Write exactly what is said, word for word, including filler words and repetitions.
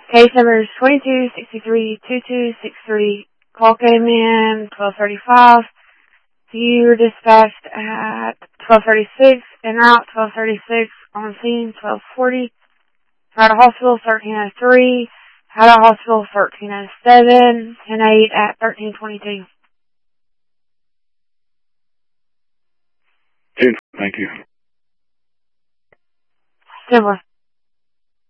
Case number is twenty-two sixty-three twenty-two sixty-three. Call came in twelve thirty-five. You were dispatched at twelve thirty-six, en route twelve thirty-six, on scene twelve forty. Had a hospital thirteen oh three. Had a hospital thirteen oh seven. ten eight at thirteen twenty-two. Thank you. Similar.